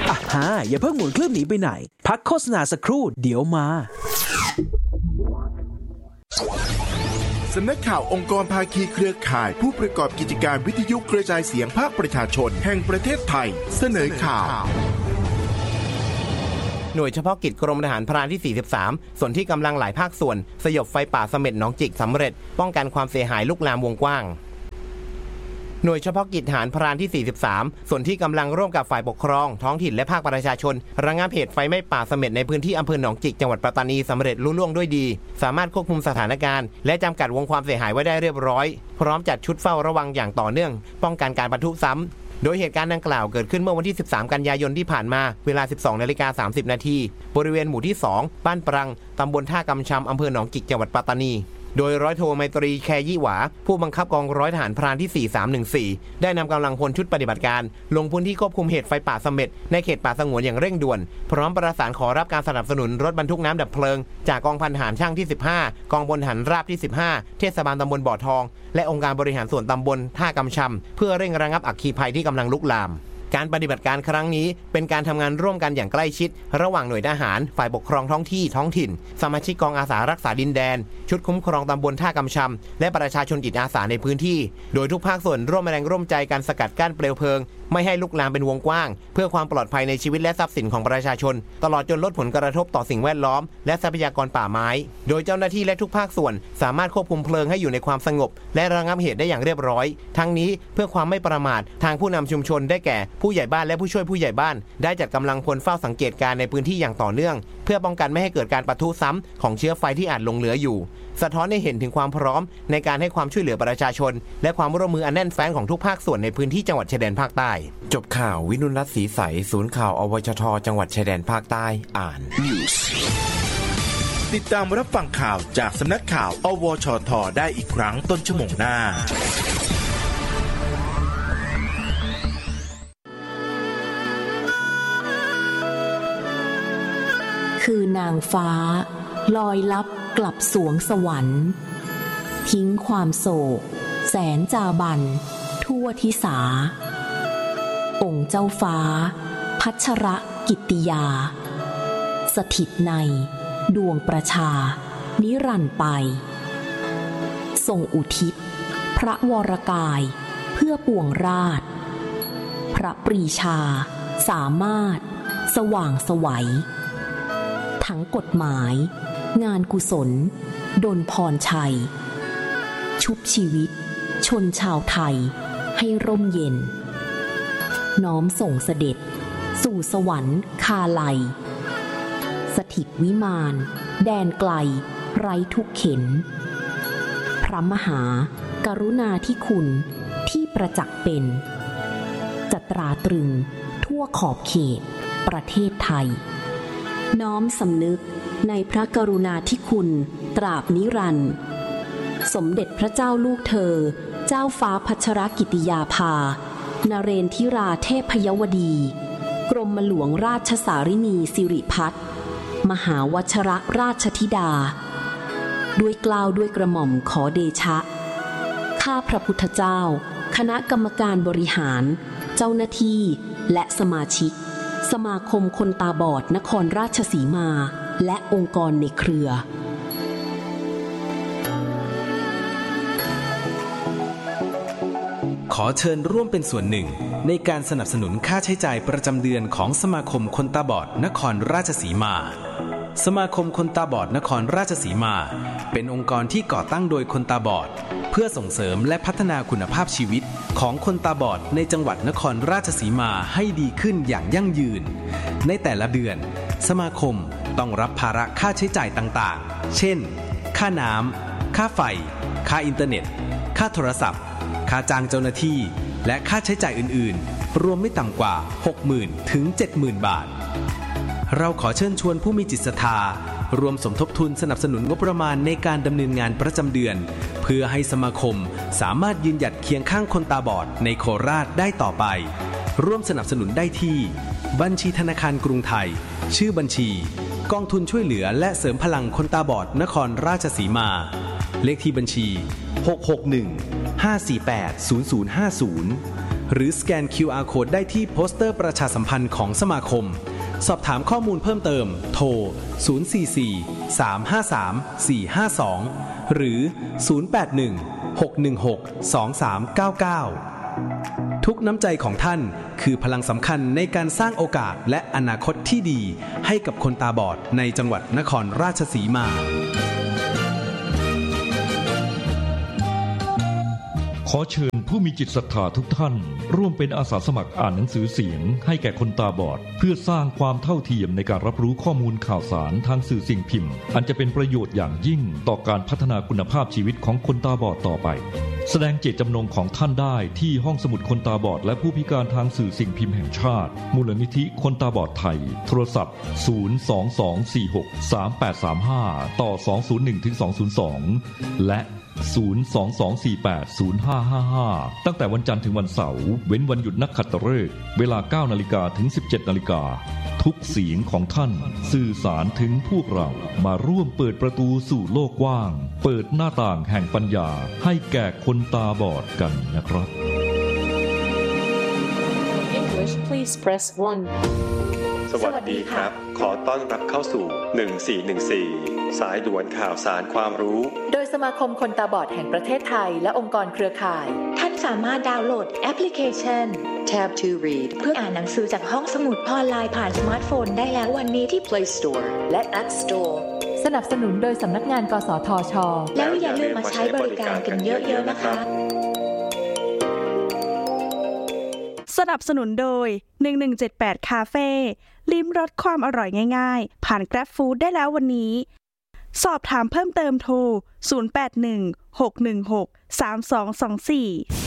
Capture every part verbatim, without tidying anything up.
อ่ะฮะอย่าเพิ่งหมุนเครื่องหนีไปไหนพักโฆษณาสักครู่เดี๋ยวมาสำนักข่าวองค์กรภาคีเครือข่ายผู้ประกอบกิจการวิทยุกระจายเสียงภาคประชาชนแห่งประเทศไทยเสนอข่าวหน่วยเฉพาะกิจกรมทหารพรานที่สี่สิบสามส่วนที่กำลังหลายภาคส่วนสยบไฟป่าเสม็ดหนองจิกสำเร็จป้องกันความเสียหายลุกลามวงกว้างหน่วยเฉพาะกิจทหารพรานที่สี่สิบสามส่วนที่กำลังร่วมกับฝ่ายปกครองท้องถิ่นและภาคประชาชนระงับเหตุไฟไหม้ป่าเสม็ดในพื้นที่อำเภอหนองจิกจังหวัดปัตตานีสำเร็จลุล่วงด้วยดีสามารถควบคุมสถานการณ์และจำกัดวงความเสียหายไว้ได้เรียบร้อยพร้อมจัดชุดเฝ้าระวังอย่างต่อเนื่องป้องกันการปะทุซ้ำโดยเหตุการณ์ดังกล่าวเกิดขึ้นเมื่อวันที่สิบสามกันยายนที่ผ่านมาเวลา สิบสองนาฬิกาสามสิบนาทีบริเวณหมู่ที่สองบ้านปรังตำบลท่ากำชำอำเภอหนองจิกจังหวัดปัตตานีโดยร้อยโทไมตรีแคยี่หวาผู้บังคับกองร้อยทหารพรานที่สี่สามหนึ่งสี่ได้นำกำลังพลชุดปฏิบัติการลงพื้นที่ควบคุมเหตุไฟป่าเสม็ดในเขตป่าสงวนอย่างเร่งด่วนพร้อมประสานขอรับการสนับสนุนรถบรรทุกน้ำดับเพลิงจากกองพันทหารช่างที่สิบห้ากองพลทหารราบที่สิบห้าเทศบาลตำบลบ่อทองและองค์การบริหารส่วนตำบลท่ากำชำเพื่อเร่งระงับอัคคีภัยที่กำลังลุกลามการปฏิบัติการครั้งนี้เป็นการทำงานร่วมกันอย่างใกล้ชิดระหว่างหน่วยทหารฝ่ายปกครองท้องที่ท้องถิ่นสมาชิกกองอาสารักษาดินแดนชุดคุ้มครองตำบลท่ากำชำและประชาชนจิตอาสาในพื้นที่โดยทุกภาคส่วนร่วมแรงร่วมใจการสกัดกั้นเปลวเพลิงไม่ให้ลุกลามเป็นวงกว้างเพื่อความปลอดภัยในชีวิตและทรัพย์สินของประชาชนตลอดจนลดผลกระทบต่อสิ่งแวดล้อมและทรัพยากรป่าไม้โดยเจ้าหน้าที่และทุกภาคส่วนสามารถควบคุมเพลิงให้อยู่ในความสงบและระงับเหตุได้อย่างเรียบร้อยทั้งนี้เพื่อความไม่ประมาททางผู้นำชุมชนได้แก่ผู้ใหญ่บ้านและผู้ช่วยผู้ใหญ่บ้านได้จัดกำลังพลเฝ้าสังเกตการในพื้นที่อย่างต่อเนื่องเพื่อป้องกันไม่ให้เกิดการปะทุซ้ำของเชื้อไฟที่อาจหลงเหลืออยู่สะท้อนให้เห็นถึงความพร้อมในการให้ความช่วยเหลือประชาชนและความร่วมมืออันแน่นแฟ้นของทุกภาคส่วนในพื้นที่จังหวัดชายแดนภาคใต้จบข่าววินุรัตน์ศรีใสศูนย์ข่าวอวชทจังหวัดชายแดนภาคใต้อ่านติดตามรับฟังข่าวจากสำนักข่าวอวชทได้อีกครั้งต้นชั่วโมงหน้าคือนางฟ้าลอยลับกลับสวงสวรรค์ทิ้งความโศกแสนจาบันทั่วทิสาองค์เจ้าฟ้าพัชรกิตติยาสถิตในดวงประชานิรันดร์ไปทรงอุทิศพระวรกายเพื่อปวงราชพระปรีชาสามารถสว่างไสวทั้งกฎหมายงานกุศลดลพรชัยชุบชีวิตชนชาวไทยให้ร่มเย็นน้อมส่งเสด็จสู่สวรรค์คาลัยสถิตวิมานแดนไกลไร้ทุกเข็ญพระมหากรุณาธิคุณที่ประจักษ์เป็นจะตราตรึงทั่วขอบเขตประเทศไทยน้อมสำนึกในพระกรุณาธิคุณตราบนิรันดร์สมเด็จพระเจ้าลูกเธอเจ้าฟ้าพัชรกิติยาภานเรนทิราเทพยวดีกรมหลวงราชสารินีสิริพัฒน์มหาวชรราชธิดาด้วยเกล้าด้วยกระหม่อมขอเดชะข้าพระพุทธเจ้าคณะกรรมการบริหารเจ้าหน้าที่และสมาชิกสมาคมคนตาบอดนครราชสีมาและองค์กรในเครือขอเชิญร่วมเป็นส่วนหนึ่งในการสนับสนุนค่าใช้จ่ายประจำเดือนของสมาคมคนตาบอดนครราชสีมาสมาคมคนตาบอดนครราชสีมาเป็นองค์กรที่ก่อตั้งโดยคนตาบอดเพื่อส่งเสริมและพัฒนาคุณภาพชีวิตของคนตาบอดในจังหวัดนครราชสีมาให้ดีขึ้นอย่างยั่งยืนในแต่ละเดือนสมาคมต้องรับภาระค่าใช้จ่ายต่างๆเช่นค่าน้ำค่าไฟค่าอินเทอร์เน็ตค่าโทรศัพท์ค่าจ้างเจ้าหน้าที่และค่าใช้จ่ายอื่นๆรวมไม่ต่ำกว่า หกหมื่น ถึง เจ็ดหมื่น บาทเราขอเชิญชวนผู้มีจิตศรัทธารวมสมทบทุนสนับสนุนงบประมาณในการดำเนินงานประจำเดือนเพื่อให้สมาคมสามารถยืนหยัดเคียงข้างคนตาบอดในโคราชได้ต่อไปร่วมสนับสนุนได้ที่บัญชีธนาคารกรุงไทยชื่อบัญชีกองทุนช่วยเหลือและเสริมพลังคนตาบอดนครราชสีมาเลขที่บัญชีหก หก หนึ่ง ห้า สี่ แปด ศูนย์ ศูนย์ ห้า ศูนย์หรือสแกน คิว อาร์ Code ได้ที่โปสเตอร์ประชาสัมพันธ์ของสมาคมสอบถามข้อมูลเพิ่มเติมโทรศูนย์ สี่ สี่ สาม ห้า สาม สี่ ห้า สองหรือศูนย์ แปด หนึ่ง หก หนึ่ง หก สอง สาม เก้า เก้าทุกน้ำใจของท่านคือพลังสำคัญในการสร้างโอกาสและอนาคตที่ดีให้กับคนตาบอดในจังหวัดนครราชสีมาขอเชิญผู้มีจิตศรัทธาทุกท่านร่วมเป็นอาสาสมัครอ่านหนังสือเสียงให้แก่คนตาบอดเพื่อสร้างความเท่าเทียมในการรับรู้ข้อมูลข่าวสารทางสื่อสิ่งพิมพ์อันจะเป็นประโยชน์อย่างยิ่งต่อการพัฒนาคุณภาพชีวิตของคนตาบอดต่อไปแสดงเจตจำนงของท่านได้ที่ห้องสมุดคนตาบอดและผู้พิการทางสื่อสิ่งพิมพ์แห่งชาติมูลนิธิคนตาบอดไทยโทรศัพท์ศูนย์ สอง สอง สี่ หก สาม แปด สาม ห้าต่อสองศูนย์หนึ่งถึงสองศูนย์สองและศูนย์ สอง สอง สี่ แปด ศูนย์ ห้า ห้า ห้าตั้งแต่วันจันทร์ถึงวันเสาร์เว้นวันหยุดนักขัตฤกษ์เวลา เก้านาฬิกา ถึง สิบเจ็ดนาฬิกาทุกเสียงของท่านสื่อสารถึงพวกเรามาร่วมเปิดประตูสู่โลกกว้างเปิดหน้าต่างแห่งปัญญาให้แก่คนตาบอดกันนะครับ English please press one สวัสดีครับขอต้อนรับเข้าสู่หนึ่งสี่หนึ่งสี่สายด่วนข่าวสารความรู้โดยสมาคมคนตาบอดแห่งประเทศไทยและองค์กรเครือข่ายท่านสามารถดาวน์โหลดแอปพลิเคชัน Tab to Read เพื่ออ่านหนังสือจากห้องสมุดออนไลน์ผ่านสมาร์ทโฟนได้แล้ววันนี้ที่ Play Store และ App Store สนับสนุนโดยสำนักงานกสทช.แล้วอย่าลืมมาใช้บริการกันเยอะๆนะคะสนับสนุนโดยหนึ่งหนึ่งเจ็ดแปดคาเฟ่ลิ้มรสความอร่อยง่ายๆผ่าน Grab Food ได้แล้ววันนี้สอบถามเพิ่มเติมโทรศูนย์ แปด หนึ่ง หก หนึ่ง หก สาม สอง สอง สี่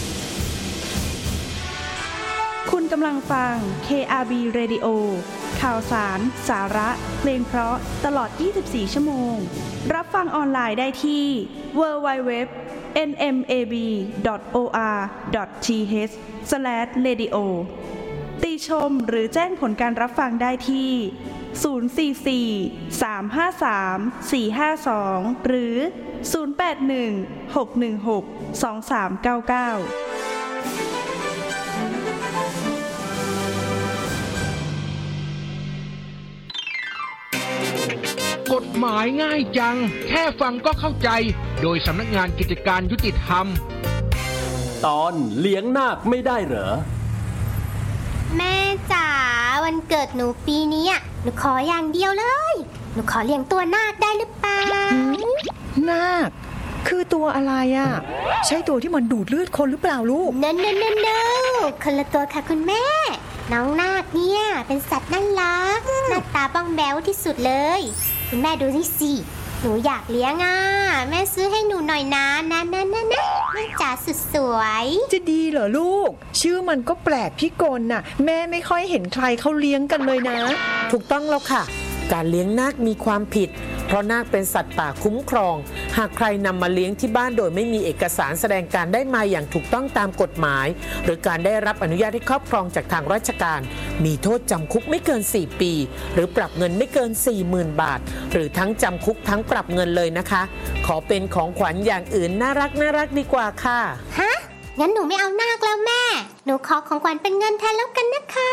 คุณกำลังฟัง เค อาร์ บี Radio ข่าวสารสาระเพลงเพราะตลอดยี่สิบสี่ชั่วโมงรับฟังออนไลน์ได้ที่ ดับเบิลยู ดับเบิลยู ดับเบิลยู ดอท เอ็น เอ็ม เอ บี ดอท โอ อาร์ ดอท ที เอช สแลช เรดิโอ ติชมหรือแจ้งผลการรับฟังได้ที่ศูนย์ สี่ สี่ สาม ห้า สาม สี่ ห้า สองหรือศูนย์ แปด หนึ่ง หก หนึ่ง หก สอง สาม เก้า เก้ากฎหมายง่ายจังแค่ฟังก็เข้าใจโดยสำนักงานกิจการยุติธรรมตอนเลี้ยงนาคไม่ได้เหรอแม่จ๋าวันเกิดหนูปีนี้หนูขออย่างเดียวเลยหนูขอเลี้ยงตัวนาคได้หรือเปล่านาคคือตัวอะไรอ่ะใช่ตัวที่มันดูดเลือดคนหรือเปล่าลูกเน้นเน้นเน้นเน้นคนละตัวค่ะคุณแม่น้องนาคเนี่ยเป็นสัตว์น่ารักหน้าตาบ้องแบ๊วที่สุดเลยคุณแม่ดูนี่สิหนูอยากเลี้ยงอ่ะแม่ซื้อให้หนูหน่อยนะนะนะนะนะแม่จ๋าสุดสวยจะดีเหรอลูกชื่อมันก็แปลกพิกลน่ะแม่ไม่ค่อยเห็นใครเขาเลี้ยงกันเลยนะถูกต้องแล้วค่ะการเลี้ยงนาคมีความผิดเพราะนาคเป็นสัตว์ป่าคุ้มครองหากใครนำมาเลี้ยงที่บ้านโดยไม่มีเอกสารแสดงการได้มาอย่างถูกต้องตามกฎหมายหรือการได้รับอนุญาตให้ครอบครองจากทางราชการมีโทษจำคุกไม่เกินสี่ปีหรือปรับเงินไม่เกิน สี่หมื่น บาทหรือทั้งจำคุกทั้งปรับเงินเลยนะคะขอเป็นของขวัญอย่างอื่นน่ารักน่ารักดีกว่าค่ะฮะงั้นหนูไม่เอานาคแล้วแม่หนูขอของขวัญเป็นเงินแทนแล้วกันนะคะ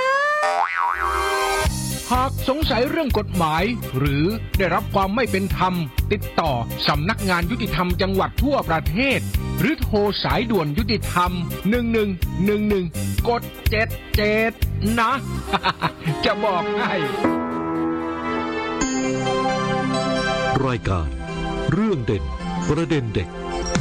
หากสงสัยเรื่องกฎหมายหรือได้รับความไม่เป็นธรรมติดต่อสำนักงานยุติธรรมจังหวัดทั่วประเทศหรือโทรสายด่วนยุติธรรมหนึ่งหนึ่งหนึ่งหนึ่งกดเจ็ดเจ็ดนะ จะบอกให้รายการเรื่องเด่นประเด็นเด็ก